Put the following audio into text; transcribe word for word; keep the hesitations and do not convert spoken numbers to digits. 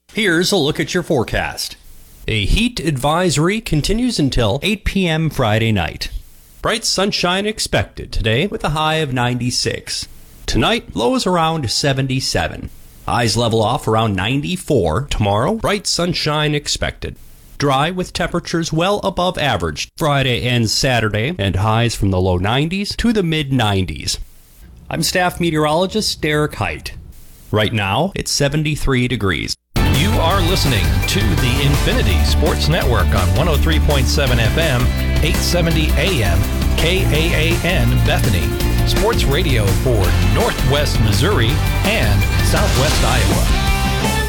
Here's a look at your forecast. A heat advisory continues until eight p.m. Friday night. Bright sunshine expected today with a high of ninety-six. Tonight, lows around seventy-seven. Highs level off around ninety-four. Tomorrow, bright sunshine expected. Dry with temperatures well above average Friday and Saturday, and highs from the low nineties to the mid nineties. I'm staff meteorologist Derek Height. Right now, it's seventy-three degrees. You are listening to the Infinity Sports Network on one oh three point seven F M, eight seventy A M, K A A N Bethany. Sports radio for Northwest Missouri and Southwest Iowa.